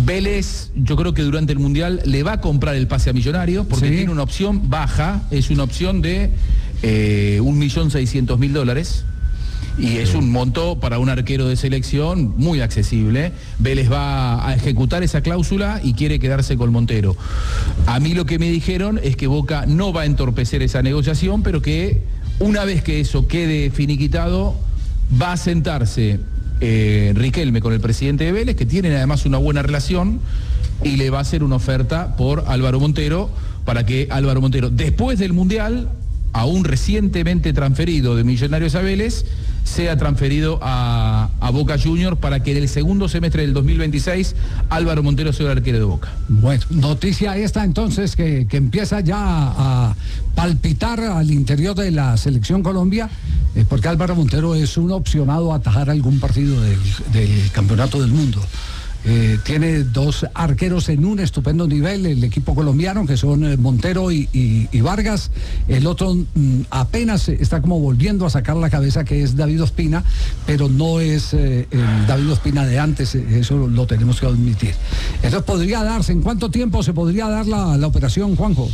Vélez, yo creo que durante el Mundial le va a comprar el pase a Millonarios porque tiene una opción baja, es una opción de $1.600.000 y es un monto para un arquero de selección muy accesible. Vélez va a ejecutar esa cláusula y quiere quedarse con Montero. A mí lo que me dijeron es que Boca no va a entorpecer esa negociación, pero que una vez que eso quede finiquitado, va a sentarse Riquelme con el presidente de Vélez, que tienen además una buena relación, y le va a hacer una oferta por Álvaro Montero, para que Álvaro Montero, después del Mundial, aún recientemente transferido de Millonarios a Vélez, sea transferido a Boca Juniors, para que en el segundo semestre del 2026 Álvaro Montero sea el arquero de Boca. Bueno, noticia esta entonces que empieza ya a palpitar al interior de la selección Colombia, porque Álvaro Montero es un opcionado a atajar algún partido del Campeonato del Mundo. Tiene dos arqueros en un estupendo nivel, el equipo colombiano, que son Montero y Vargas. El otro apenas está como volviendo a sacar la cabeza, que es David Ospina, pero no es el David Ospina de antes, eso lo tenemos que admitir. Entonces podría darse, ¿en cuánto tiempo se podría dar la operación, Juanjo?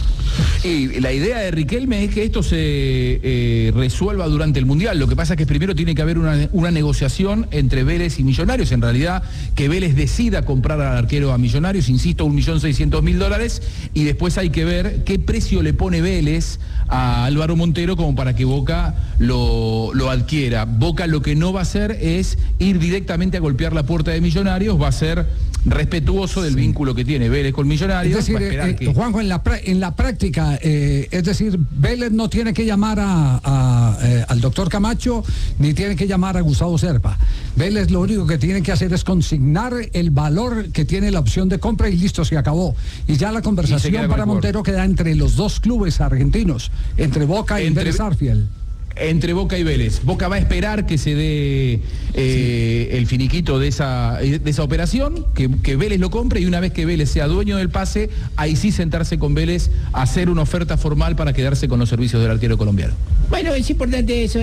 Y la idea de Riquelme es que esto se resuelva durante el Mundial. Lo que pasa es que primero tiene que haber una negociación entre Vélez y Millonarios. En realidad, que Vélez decida comprar al arquero a Millonarios, insisto, $1.600.000, y después hay que ver qué precio le pone Vélez a Álvaro Montero como para que Boca lo adquiera. Boca lo que no va a hacer es ir directamente a golpear la puerta de Millonarios, va a ser respetuoso del vínculo que tiene Vélez con Millonarios. Es decir, Juanjo, en la práctica, es decir, Vélez no tiene que llamar al doctor Camacho, ni tiene que llamar a Gustavo Serpa. Vélez lo único que tiene que hacer es consignar el valor que tiene la opción de compra y listo, se acabó. Y ya la conversación para Montero queda entre los dos clubes argentinos, entre Boca y Vélez Sarsfield. Entre Boca y Vélez. Boca va a esperar que se dé el finiquito de esa operación, que Vélez lo compre, y una vez que Vélez sea dueño del pase, ahí sí sentarse con Vélez a hacer una oferta formal para quedarse con los servicios del arquero colombiano. Bueno, es importante eso,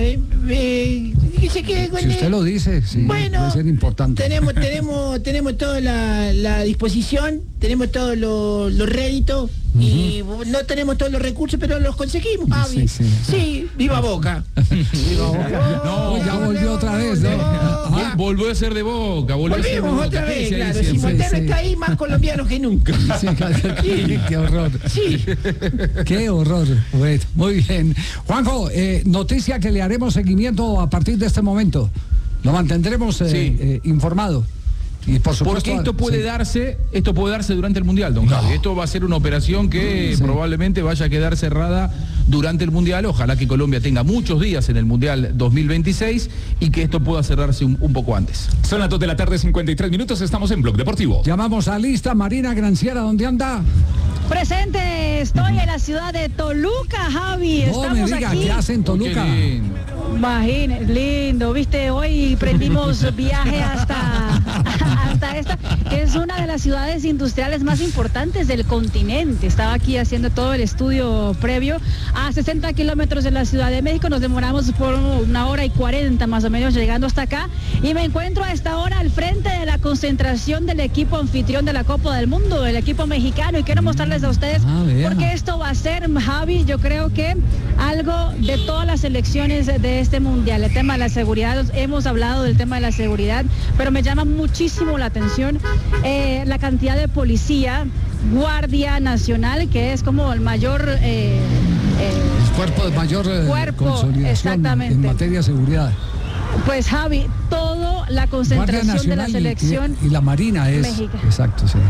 dice que, si usted lo dice, sí, bueno, puede ser importante. Tenemos toda la disposición, tenemos todos los réditos, y no tenemos todos los recursos, pero los conseguimos, Javi. Sí, viva Boca. Viva Boca. No, ya volvió otra vez, ¿no? Volvió a ser de Boca. Volvimos otra vez, claro. Si Montero está ahí, más colombiano que nunca. Qué horror. Sí. Qué horror. Bueno, muy bien. Juanjo, noticia que le haremos seguimiento a partir de este momento. Lo mantendremos informado. Y por supuesto, porque esto puede darse durante el Mundial, don Javi. Esto va a ser una operación que probablemente vaya a quedar cerrada durante el Mundial. Ojalá que Colombia tenga muchos días en el Mundial 2026 y que esto pueda cerrarse un poco antes. Son las 2:53 PM, estamos en Blog Deportivo. Llamamos a lista Marina Granciera, ¿dónde anda? Presente, estoy en la ciudad de Toluca, Javi. No me diga, aquí. ¿Qué hace en Toluca? Imagínate, lindo, viste, hoy prendimos viaje hasta esta, que es una de las ciudades industriales más importantes del continente. Estaba aquí haciendo todo el estudio previo. A 60 kilómetros de la Ciudad de México, nos demoramos por 1:40 más o menos llegando hasta acá, y me encuentro a esta hora al frente de la concentración del equipo anfitrión de la Copa del Mundo, el equipo mexicano, y quiero mostrarles a ustedes porque esto va a ser, Javi, yo creo que algo de todas las selecciones de este Mundial. El tema de la seguridad, hemos hablado del tema de la seguridad, pero me llama muchísimo la atención la cantidad de policía, Guardia Nacional, que es como el mayor el cuerpo de mayor consolidación en materia de seguridad. Pues Javi, toda la concentración de la selección y la Marina es México. Exacto, sí.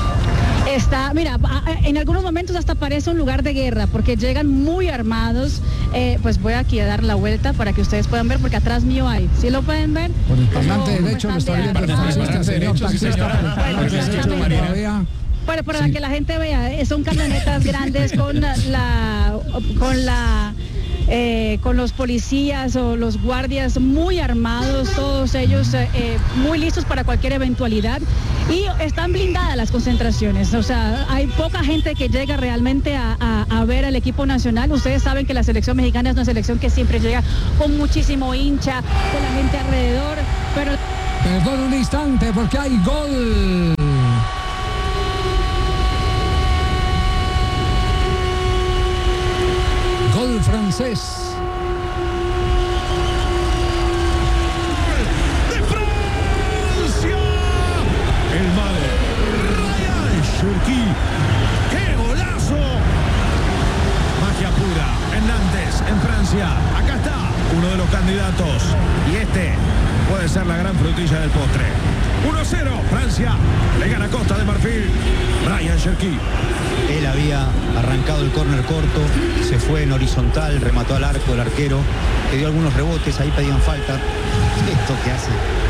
Está, mira, en algunos momentos hasta parece un lugar de guerra, porque llegan muy armados. Pues voy aquí a dar la vuelta para que ustedes puedan ver, porque atrás mío hay. ¿Sí lo pueden ver? Por el parlante derecho lo está viendo el taxista, señor taxista. Bueno, para que la gente vea, son camionetas grandes con los policías o los guardias muy armados, todos ellos muy listos para cualquier eventualidad, y están blindadas las concentraciones. O sea, hay poca gente que llega realmente a ver al equipo nacional. Ustedes saben que la selección mexicana es una selección que siempre llega con muchísimo hincha, con la gente alrededor, pero... Perdón un instante, porque hay gol ¡Qué golazo! Magia pura en Nantes, en Francia. Acá está uno de los candidatos. Y este puede ser la gran frutilla del postre. 1-0, Francia le gana a Costa de Marfil. Ryan Cherki. Él había arrancado el córner corto, se fue en horizontal, remató al arco el arquero, que dio algunos rebotes, ahí pedían falta. Esto que hace.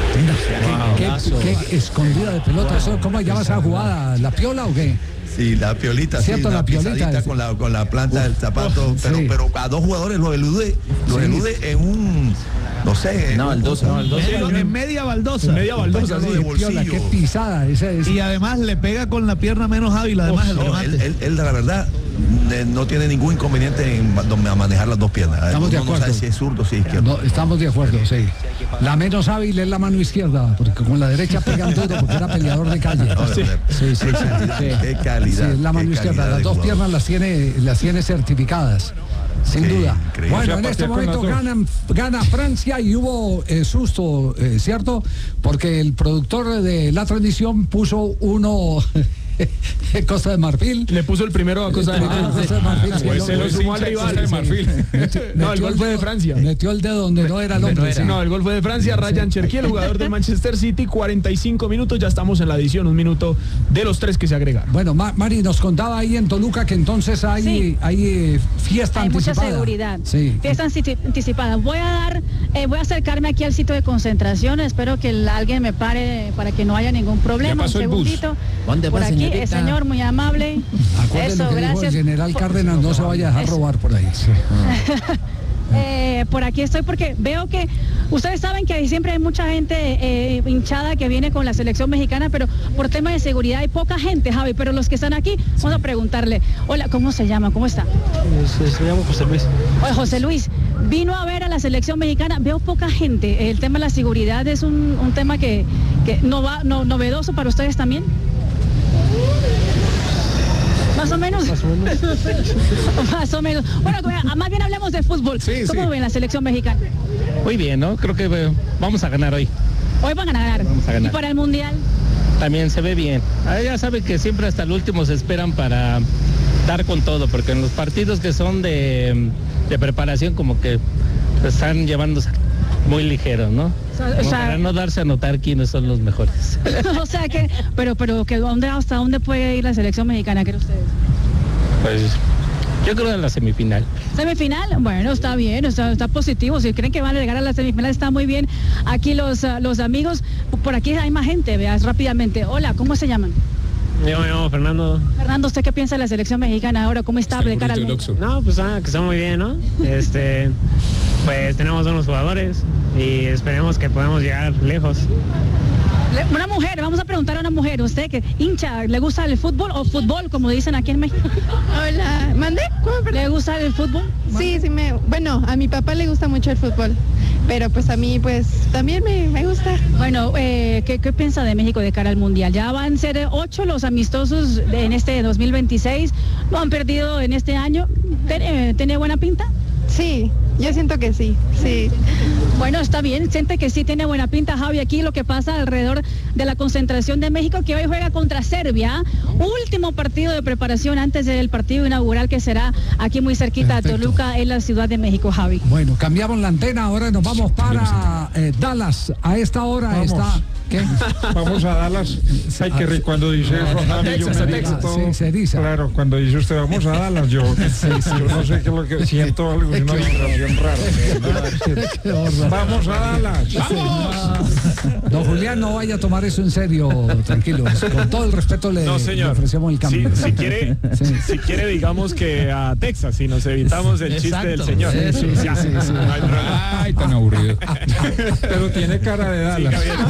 Qué escondida de pelota. Eso, ¿cómo llamas esa jugada? ¿La piola o qué? Sí, la piolita, cierto, sí, la piolita con la planta del zapato, pero a dos jugadores lo elude en un, no sé, en media baldosa. Sí, piola, qué pisada esa es. Y además le pega con la pierna menos hábil, además el remate. Él la verdad no tiene ningún inconveniente en manejar las dos piernas. Estamos de acuerdo. No sabe si es zurdo o si es izquierdo. No, estamos de acuerdo, sí. La menos hábil es la mano izquierda, porque con la derecha pegan duro porque era peleador de calle. Sí. Qué calidad. Sí, es la mano izquierda. Las dos piernas las tiene certificadas. Sin duda. Increíble. Bueno, en este momento gana Francia y hubo susto, ¿cierto? Porque el productor de la transmisión puso uno Costa de Marfil. Le puso el primero a Costa de Marfil. Pues se lo sumó al rival de Marfil. No, el gol fue de Francia. Metió el dedo donde no era el hombre. No, el gol fue de Francia. Ryan Cherki, el jugador del Manchester City, 45 minutos. Ya estamos en la adición, un minuto de los 3 que se agregaron. Bueno, Mari nos contaba ahí en Toluca que entonces hay fiesta hay anticipada. Mucha seguridad. Sí. Fiesta anticipada. Voy a acercarme aquí al sitio de concentración. Espero que alguien me pare para que no haya ningún problema. Ya pasó un segundito. Por aquí, señor, muy amable. Acuérdense Eso, que dijo gracias. el general Cárdenas, no se vaya a dejar robar por ahí. Sí. Por aquí estoy porque veo que ustedes saben que siempre hay mucha gente hinchada que viene con la selección mexicana, pero por tema de seguridad hay poca gente, Javi, pero los que están aquí, vamos a preguntarle. Hola, ¿cómo se llama? ¿Cómo está? Se llama José Luis. Hola, José Luis, vino a ver a la selección mexicana, veo poca gente. El tema de la seguridad es un tema que novedoso para ustedes también. Más o menos. Más o menos. Bueno, más bien hablemos de fútbol. ¿Cómo ven la selección mexicana? Muy bien, ¿no? Creo que vamos a ganar hoy. Hoy van a ganar. Vamos a ganar. ¿Y para el Mundial? También se ve bien. Ya saben que siempre hasta el último se esperan para dar con todo, porque en los partidos que son de preparación como que están llevándose muy ligero, ¿no? Para no darse a notar quiénes son los mejores. O sea que, pero que ¿hasta dónde puede ir la selección mexicana, creen ustedes? Pues yo creo en la semifinal. ¿Semifinal? Bueno, está bien, está positivo. Si creen que van a llegar a la semifinal, está muy bien. Aquí los amigos, por aquí hay más gente, veas rápidamente. Hola, ¿cómo se llaman? Yo me llamo Fernando. Fernando, ¿usted qué piensa de la selección mexicana ahora? ¿Cómo está de cara al mundo? No, pues que está muy bien, ¿no? Pues tenemos buenos jugadores y esperemos que podamos llegar lejos. Una mujer, vamos a preguntar a una mujer, ¿usted que hincha, le gusta el fútbol o fútbol, como dicen aquí en México? Hola, ¿mandé? ¿Le gusta el fútbol? Sí, bueno, a mi papá le gusta mucho el fútbol, pero pues a mí pues también me gusta. Bueno, ¿qué piensa de México de cara al Mundial? Ya van a ser 8 los amistosos en este 2026, ¿no han perdido en este año? ¿Tiene buena pinta? Sí, yo siento que sí. Bueno, está bien, siente que sí tiene buena pinta, Javi. Aquí lo que pasa alrededor de la concentración de México, que hoy juega contra Serbia, último partido de preparación antes del partido inaugural que será aquí muy cerquita de Toluca, en la Ciudad de México, Javi. Bueno, cambiamos la antena, ahora nos vamos para Dallas. A esta hora está... ¿Qué? Vamos a Dallas. Ay, qué rico cuando dice eso, Javi, yo me digo todo. Sí, se dice. Claro, cuando dice usted vamos a Dallas, yo no sé qué es lo que siento, algo, es una vibración rara. Vamos a Dallas. ¡Vamos! Don Julián, no vaya a tomar eso en serio, tranquilo. Con todo el respeto le ofrecemos el cambio. Si quiere, digamos que a Texas, si nos evitamos el chiste del señor. Sí. Ay, tan aburrido. Pero tiene cara de Dallas.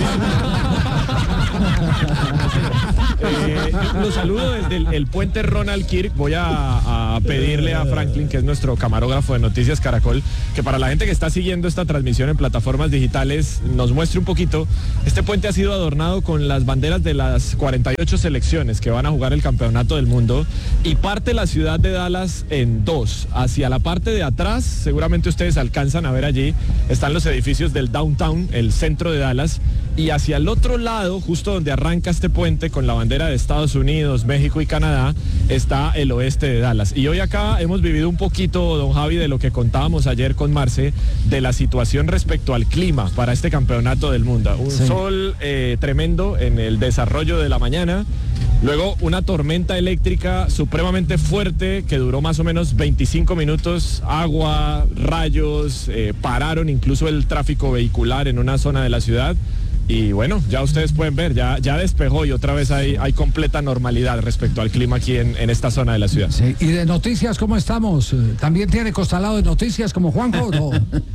Los saludo desde el puente Ronald Kirk. Voy a pedirle a Franklin, que es nuestro camarógrafo de Noticias Caracol, que para la gente que está siguiendo esta transmisión en plataformas digitales nos muestre un poquito. Este puente ha sido adornado con las banderas de las 48 selecciones que van a jugar el campeonato del mundo y parte la ciudad de Dallas en dos. Hacia la parte de atrás, seguramente ustedes alcanzan a ver allí, están los edificios del downtown, el centro de Dallas, y hacia el otro lado, justo donde arranca este puente con la bandera de Estados Estados Unidos, México y Canadá, está el oeste de Dallas. Y hoy acá hemos vivido un poquito, don Javi, de lo que contábamos ayer con Marce, de la situación respecto al clima para este campeonato del mundo. Un sol tremendo en el desarrollo de la mañana. Luego una tormenta eléctrica supremamente fuerte que duró más o menos 25 minutos, agua, rayos, pararon incluso el tráfico vehicular en una zona de la ciudad. Y bueno, ya ustedes pueden ver, ya despejó y otra vez hay completa normalidad respecto al clima aquí en esta zona de la ciudad. Sí. ¿Y de noticias cómo estamos? ¿También tiene costalado de noticias como Juanjo o no?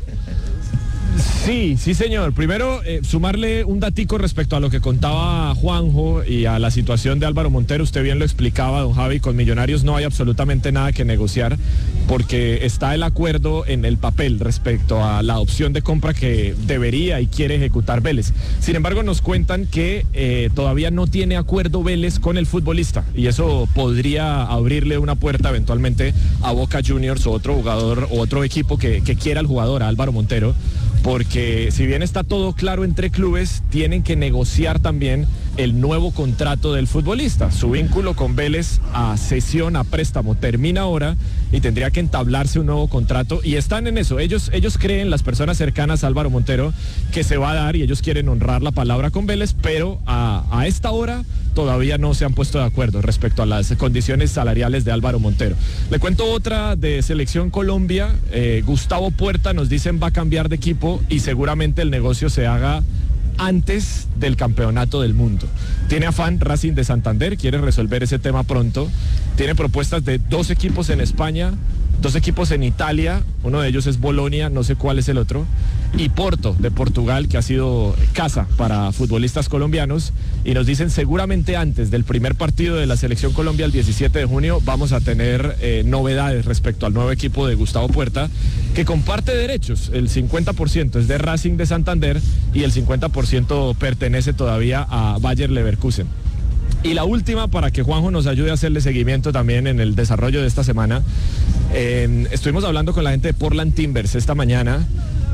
Sí, señor. Primero, sumarle un datico respecto a lo que contaba Juanjo y a la situación de Álvaro Montero. Usted bien lo explicaba, don Javi, con Millonarios no hay absolutamente nada que negociar porque está el acuerdo en el papel respecto a la opción de compra que debería y quiere ejecutar Vélez. Sin embargo, nos cuentan que todavía no tiene acuerdo Vélez con el futbolista y eso podría abrirle una puerta eventualmente a Boca Juniors o otro jugador o otro equipo que quiera al jugador, a Álvaro Montero. Porque si bien está todo claro entre clubes, tienen que negociar también el nuevo contrato del futbolista. Su vínculo con Vélez a cesión, a préstamo, termina ahora y tendría que entablarse un nuevo contrato y están en eso. Ellos creen, las personas cercanas a Álvaro Montero, que se va a dar y ellos quieren honrar la palabra con Vélez, pero a esta hora todavía no se han puesto de acuerdo respecto a las condiciones salariales de Álvaro Montero. Le cuento otra de Selección Colombia. Gustavo Puerta nos dicen va a cambiar de equipo y seguramente el negocio se haga antes del campeonato del mundo. Tiene afán Racing de Santander, quiere resolver ese tema pronto. Tiene propuestas de 2 equipos en España, 2 equipos en Italia, uno de ellos es Bolonia, no sé cuál es el otro, y Porto de Portugal, que ha sido casa para futbolistas colombianos, y nos dicen seguramente antes del primer partido de la Selección Colombia el 17 de junio vamos a tener novedades respecto al nuevo equipo de Gustavo Puerta, que comparte derechos, el 50% es de Racing de Santander y el 50% pertenece todavía a Bayer Leverkusen. Y la última, para que Juanjo nos ayude a hacerle seguimiento también en el desarrollo de esta semana, estuvimos hablando con la gente de Portland Timbers esta mañana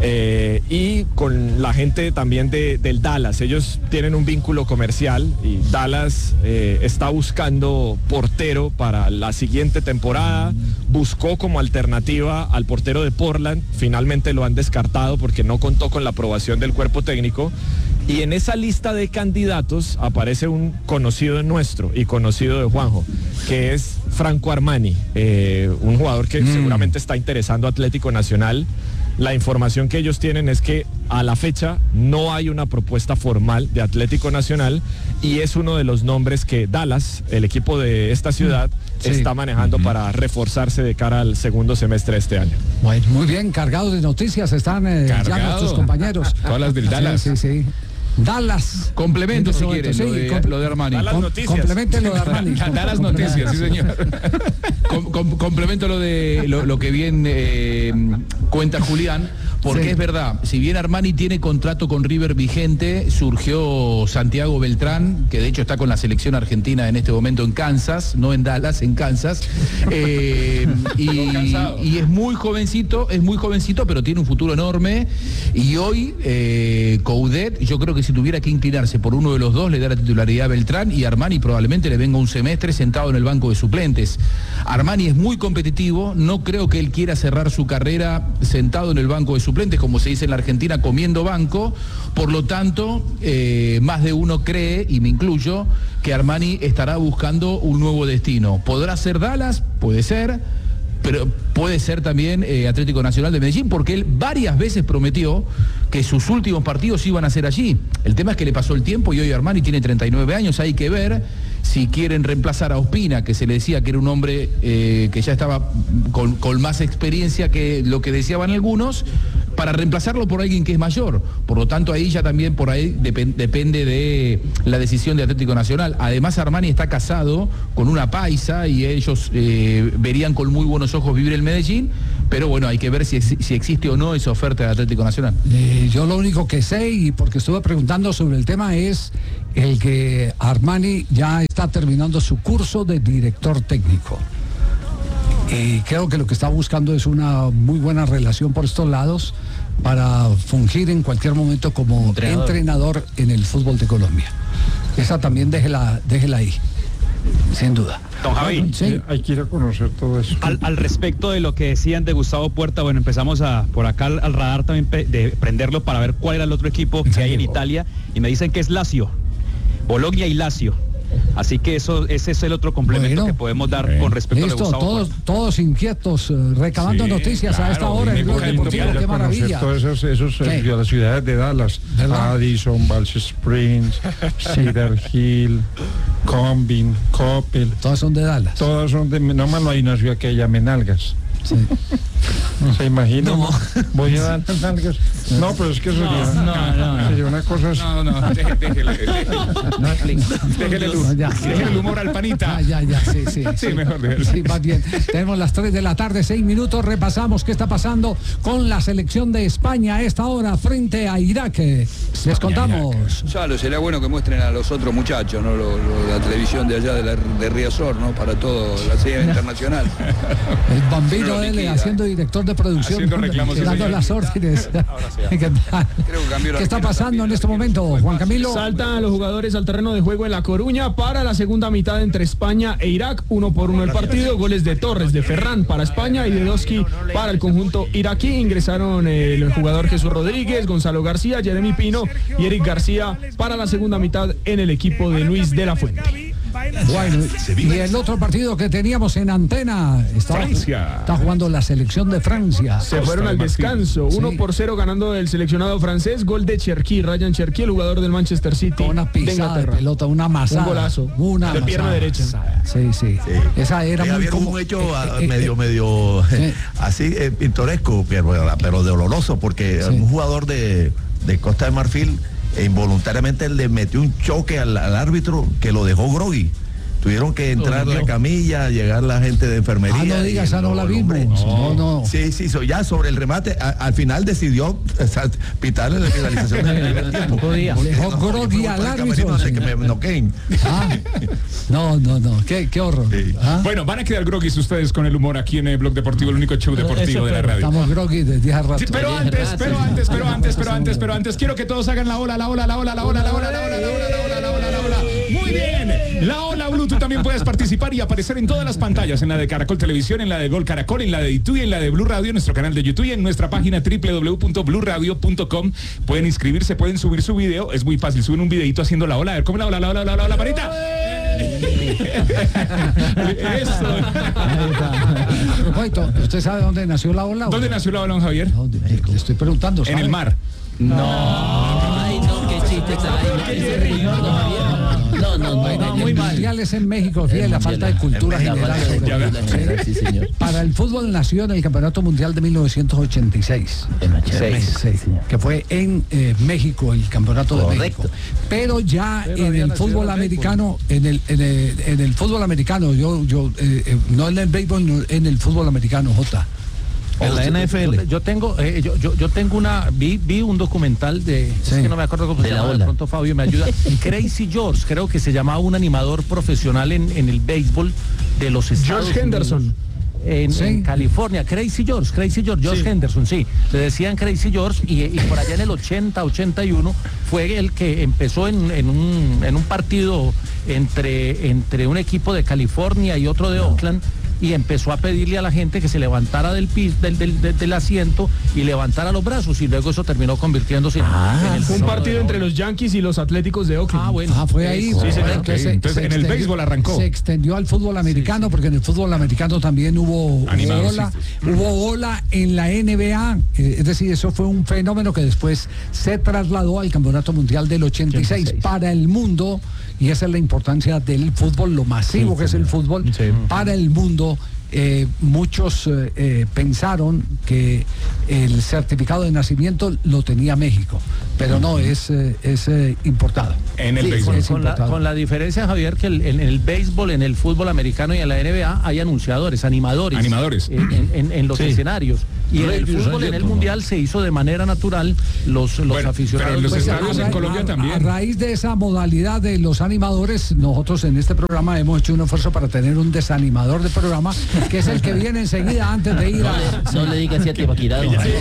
y con la gente también del Dallas. Ellos tienen un vínculo comercial y Dallas está buscando portero para la siguiente temporada. Buscó como alternativa al portero de Portland, finalmente lo han descartado porque no contó con la aprobación del cuerpo técnico. Y en esa lista de candidatos aparece un conocido nuestro y conocido de Juanjo, que es Franco Armani, un jugador que seguramente está interesando a Atlético Nacional. La información que ellos tienen es que a la fecha no hay una propuesta formal de Atlético Nacional y es uno de los nombres que Dallas, el equipo de esta ciudad, está manejando para reforzarse de cara al segundo semestre de este año. Bueno, muy bien, cargados de noticias están ya nuestros compañeros. Todas las del Dallas. Sí. Dallas. Complemento si quiere, lo de Armani. Dallas Noticias. Complemento lo de Armani. Dallas Noticias, sí señor. Complemento lo que bien cuenta Julián, porque es verdad, si bien Armani tiene contrato con River vigente, surgió Santiago Beltrán, que de hecho está con la selección argentina en este momento en Kansas, no en Dallas, en Kansas, y es muy jovencito, pero tiene un futuro enorme, y hoy Coudet, yo creo que si tuviera que inclinarse por uno de los dos, le da la titularidad a Beltrán y Armani probablemente le venga un semestre sentado en el banco de suplentes. Armani es muy competitivo, no creo que él quiera cerrar su carrera sentado en el banco de suplentes, como se dice en la Argentina, comiendo banco, por lo tanto, más de uno cree, y me incluyo, que Armani estará buscando un nuevo destino. ¿Podrá ser Dallas? Puede ser, pero puede ser también Atlético Nacional de Medellín, porque él varias veces prometió que sus últimos partidos iban a ser allí. El tema es que le pasó el tiempo y hoy Armani tiene 39 años, hay que ver si quieren reemplazar a Ospina, que se le decía que era un hombre que ya estaba con más experiencia que lo que deseaban algunos, para reemplazarlo por alguien que es mayor. Por lo tanto, ahí ya también por ahí depende de la decisión de Atlético Nacional. Además, Armani está casado con una paisa y ellos verían con muy buenos ojos vivir en Medellín, pero bueno, hay que ver si existe o no esa oferta de Atlético Nacional. Yo lo único que sé, y porque estuve preguntando sobre el tema, es el que Armani ya está terminando su curso de director técnico. Y creo que lo que está buscando es una muy buena relación por estos lados para fungir en cualquier momento como entrenador en el fútbol de Colombia. Esa también déjela ahí. Sin duda. Don Javi, sí. Hay que ir a conocer todo eso. Al respecto de lo que decían de Gustavo Puerta, bueno, empezamos por acá al radar también de prenderlo para ver cuál era el otro equipo que hay en Italia, y me dicen que es Lazio, Bologna y Lazio. Así que ese es el otro complemento que podemos dar con respecto a Gustavo. Todos inquietos, recabando noticias a esta hora. Qué maravilla. Todas las ciudades de Dallas, Addison, Balsam Springs, Cedar Hill, Combin, Coppell. Todas son de Dallas. Todas son de, nomás no hay una ciudad que llame Nalgas. Sí. ¿Se imagina? No. Voy a dar las nalgas. No, pero es que eso sería una cosa así. Déjele el humor al panita. Sí, mejor déjelo. Sí, más bien. Tenemos las 3 de la tarde, 6 minutos. Repasamos qué está pasando con la selección de España a esta hora frente a Irak. Les contamos. Chalo, sería bueno que muestren a los otros muchachos, ¿no? La televisión de allá de Riazor, ¿no? Para todo, la serie internacional. El bambino haciendo director de producción, dando las órdenes. ¿Qué está pasando en este momento, Juan Camilo? Saltan los jugadores al terreno de juego en La Coruña para la segunda mitad entre España e Irak. 1-1 el partido. Goles de Torres, de Ferran para España y de Doski para el conjunto iraquí. Ingresaron el jugador Jesús Rodríguez, Gonzalo García, Jeremy Pino y Eric García para la segunda mitad en el equipo de Luis de la Fuente. Bueno, y el otro partido que teníamos en antena está jugando la selección de Francia. Se fueron al descanso, 1-0 ganando el seleccionado francés. Gol de Cherki, Ryan Cherki, el jugador del Manchester City. Una pisada de pelota, una masada. Un golazo, de pierna derecha. Sí. Esa era muy había un hecho medio así pintoresco, pero doloroso, porque un jugador de Costa de Marfil involuntariamente le metió un choque al árbitro que lo dejó groggy. Tuvieron que entrar la camilla, llegar la gente de enfermería. No digas, no la vimos. No. Sí, ya sobre el remate, al final decidió pitarle la finalización del primer tiempo. Dejó groggy al árbitro. Que me noqueen. No, qué horror. Sí. Bueno, van a quedar groggies ustedes con el humor aquí en el Blog Deportivo, el único show deportivo de la radio. Estamos groggy desde hace rato. Sí, pero antes, quiero que todos hagan la ola. Muy bien. La ola Blue, tú también puedes participar y aparecer en todas las pantallas, en la de Caracol Televisión, en la de Gol Caracol, en la de YouTube y en la de Blue Radio, en nuestro canal de YouTube y en nuestra página www.bluradio.com. Pueden inscribirse, pueden subir su video, es muy fácil, suben un videito haciendo la ola, a ver cómo la ola, panita. Eso. ¿Usted sabe dónde nació la ola? ¿Dónde nació la ola, don Javier? Le estoy preguntando. ¿sabe? En el mar. Ay, no, qué chiste muy mundiales en México, fíjate la falta de cultura general. Para el fútbol nació en el Campeonato Mundial de 1986. Que fue en México, el Campeonato de México. Pero ya en el fútbol americano, en el fútbol americano, no en el béisbol, en el fútbol americano, En la NFL. Yo tengo vi un documental de, es que no me acuerdo cómo se llama, de pronto Fabio me ayuda. Crazy George, creo que se llamaba, un animador profesional en el béisbol de los Estados George Henderson. En California, Crazy George Henderson, sí. Le decían Crazy George y por allá en el 80-81 fue el que empezó en un partido entre un equipo de California y otro de Oakland, y empezó a pedirle a la gente que se levantara del asiento y levantara los brazos, y luego eso terminó convirtiéndose en un partido entre los Yankees y los Atléticos de Oakland. Fue ahí. Entonces en el béisbol arrancó. Se extendió al fútbol americano, porque en el fútbol americano también hubo ola en la NBA, es decir, eso fue un fenómeno que después se trasladó al Campeonato Mundial del 86 para el mundo, y esa es la importancia del fútbol, lo masivo que es el fútbol para el mundo. Muchos pensaron que el certificado de nacimiento lo tenía México, pero no, es importado. En el béisbol. Con la diferencia, Javier, que en el béisbol, en el fútbol americano y en la NBA hay animadores en los escenarios. Y el fútbol en el Mundial se hizo de manera natural los aficionados. Pero los estadios en Colombia también. A raíz de esa modalidad de los animadores, nosotros en este programa hemos hecho un esfuerzo para tener un desanimador de programa, que es el que viene enseguida antes de ir No le diga así a Tibaquirá.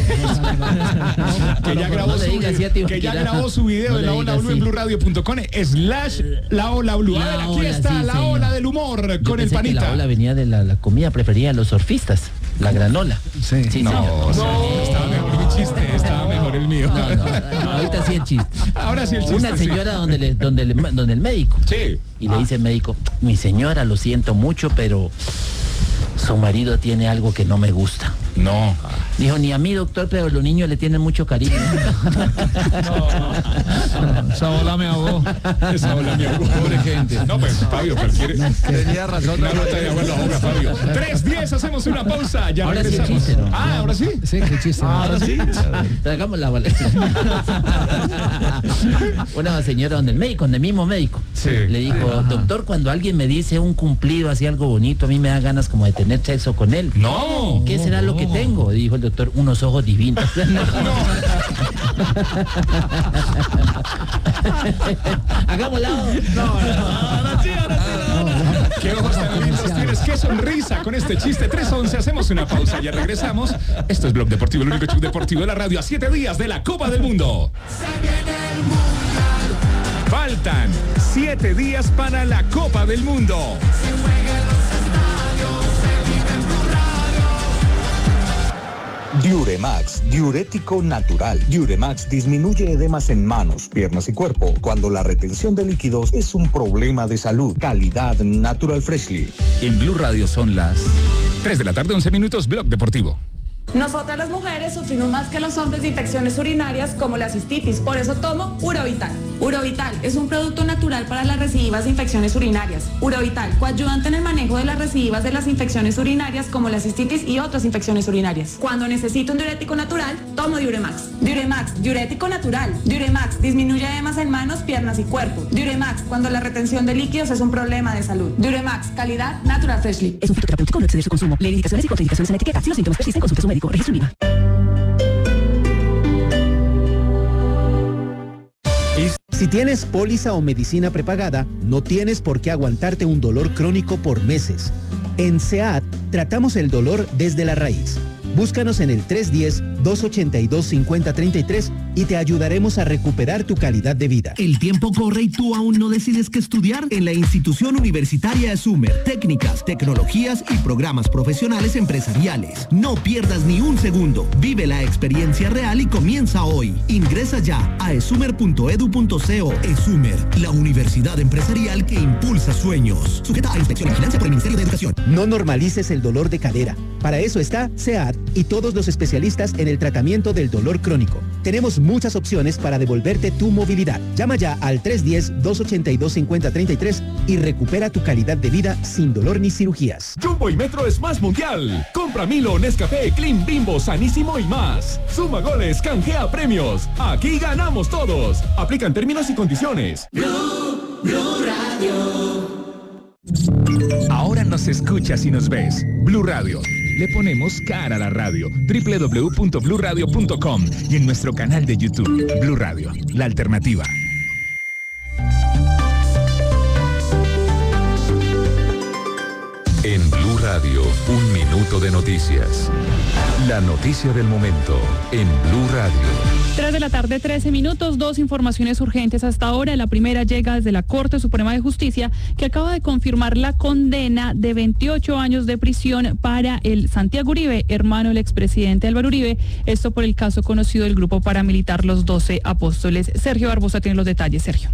Que ya grabó su video en la Ola Blue en BluRadio.com /La Ola Blue. A ver, aquí está la Ola del humor con el panita. La ola venía de la comida preferida de los surfistas, la granola. Sí. No, estaba mejor mi chiste, estaba mejor el mío. No, ahorita sí el chiste. Ahora sí el chiste. Una señora donde el médico. Sí. Y le dice el médico, mi señora, lo siento mucho, pero su marido tiene algo que no me gusta. No. Dijo, ni a mí, doctor, pero los niños le tienen mucho cariño. Esa ola me ahogó. Pobre gente. No, pues Fabio, cualquier... Tenía razón. Una gota de agua en la boca, Fabio. 3:10, hacemos una pausa. Ya ahora regresamos. Sí el chiste, ¿no? Ah, ¿ahora sí? Sí, qué chiste. Ahora sí. Tragamos la bola. Una señora donde el mismo médico. Sí. Le dijo, doctor, cuando alguien me dice un cumplido, así algo bonito, a mí me da ganas como de tener sexo con él. No. ¿Qué será lo que tengo? Y dijo el doctor, unos ojos divinos. Hagámosla. Ahora sí. Qué ojos tan lindos tienes, qué sonrisa con este chiste. 3:11, hacemos una pausa, ya regresamos. Esto es Blog Deportivo, el único show deportivo de la radio a 7 días de la Copa del Mundo. Faltan 7 días para la Copa del Mundo. Diuremax, diurético natural. Diuremax disminuye edemas en manos, piernas y cuerpo cuando la retención de líquidos es un problema de salud. Calidad Natural Freshly. En Blue Radio son las 3 de la tarde, 11 minutos, Blog Deportivo. Nosotras las mujeres sufrimos más que los hombres de infecciones urinarias como la cistitis, por eso tomo Urovital. Urovital es un producto natural para las recidivas de infecciones urinarias. Urovital, coayudante en el manejo de las recidivas de las infecciones urinarias como la cistitis y otras infecciones urinarias. Cuando necesito un diurético natural, tomo Diuremax. Diuremax, diurético natural. Diuremax, disminuye edemas en manos, piernas y cuerpo. Diuremax, cuando la retención de líquidos es un problema de salud. Diuremax, calidad Natural Freshly. Es un fitoterapéutico, no excede su consumo. Lee indicaciones y contraindicaciones en etiqueta. Si los síntomas persisten, consulte a su médico. Registro INVIMA. Si tienes póliza o medicina prepagada, no tienes por qué aguantarte un dolor crónico por meses. En SEAT tratamos el dolor desde la raíz. Búscanos en el 310-282-5033 y te ayudaremos a recuperar tu calidad de vida. El tiempo corre y tú aún no decides qué estudiar. En la institución universitaria ESUMER, técnicas, tecnologías y programas profesionales empresariales. No pierdas ni un segundo. Vive la experiencia real y comienza hoy. Ingresa ya a esumer.edu.co. ESUMER, la universidad empresarial que impulsa sueños. Sujeta a inspección y vigilancia por el Ministerio de Educación. No normalices el dolor de cadera. Para eso está SEAT y todos los especialistas en el tratamiento del dolor crónico. Tenemos muchas opciones para devolverte tu movilidad. Llama ya al 310-282-5033 y recupera tu calidad de vida sin dolor ni cirugías. Jumbo y Metro es más mundial. Compra Milo, Nescafé, Clean, Bimbo, Sanísimo y más. Suma goles, canjea premios. Aquí ganamos todos. Aplican términos y condiciones. Blue Radio. Ahora nos escuchas y nos ves. Blue Radio. Le ponemos cara a la radio. www.bluradio.com y en nuestro canal de YouTube. Blue Radio, la alternativa. En Blue Radio, 1 minuto de noticias. La noticia del momento en Blue Radio. 3 de la tarde, 13 minutos, 2 informaciones urgentes hasta ahora. La primera llega desde la Corte Suprema de Justicia, que acaba de confirmar la condena de 28 años de prisión para el Santiago Uribe, hermano del expresidente Álvaro Uribe, esto por el caso conocido del grupo paramilitar Los 12 Apóstoles. Sergio Barbosa tiene los detalles. Sergio.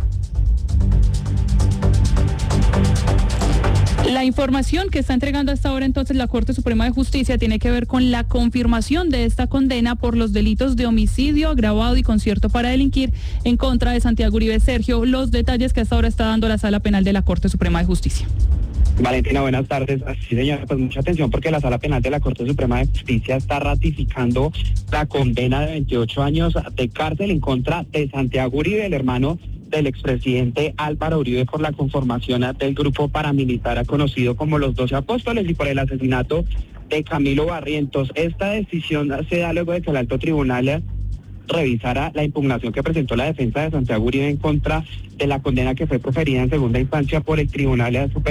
La información que está entregando hasta ahora entonces la Corte Suprema de Justicia tiene que ver con la confirmación de esta condena por los delitos de homicidio agravado y concierto para delinquir en contra de Santiago Uribe. Sergio, los detalles que hasta ahora está dando la Sala Penal de la Corte Suprema de Justicia. Valentina, buenas tardes. Sí, señora, pues mucha atención porque la Sala Penal de la Corte Suprema de Justicia está ratificando la condena de 28 años de cárcel en contra de Santiago Uribe, el hermano del expresidente Álvaro Uribe, por la conformación del grupo paramilitar conocido como Los 12 Apóstoles y por el asesinato de Camilo Barrientos. Esta decisión se da luego de que el alto tribunal revisara la impugnación que presentó la defensa de Santiago Uribe en contra de la condena que fue proferida en segunda instancia por el Tribunal Superior